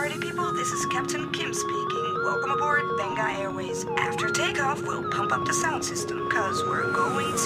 party people, this is Captain Kim speaking. Welcome aboard Benga Airways. After takeoff, we'll pump up the sound system, cause we're going to